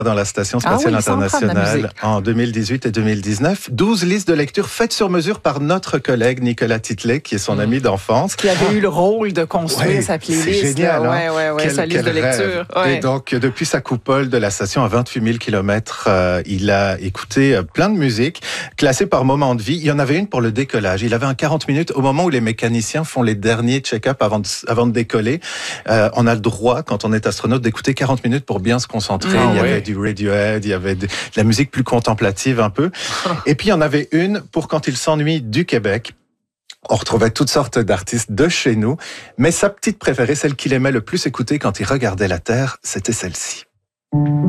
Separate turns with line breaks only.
dans la Station Spatiale Internationale en 2018 et 2019. 12 listes de lecture faites sur mesure par notre collègue Nicolas Titlet, qui est son ami d'enfance.
Qui avait eu le rôle de construire sa playlist.
C'est génial,
sa liste de lecture.
Et donc, depuis sa coupole de la station à 28 000 kilomètres, il a écouté plein de musique, classées par moment de vie. Il y en avait une pour le décollage. Il avait un 40 minutes au moment où les mécaniciens font les derniers check-up avant de décoller. On a le droit, quand on est astronaute, d'écouter 40 minutes pour bien se concentrer. Il y avait du Radiohead, il y avait de la musique plus contemplative un peu. Et puis il y en avait une pour quand il s'ennuie du Québec. On retrouvait toutes sortes d'artistes de chez nous, mais sa petite préférée, celle qu'il aimait le plus écouter quand il regardait la Terre, c'était celle-ci.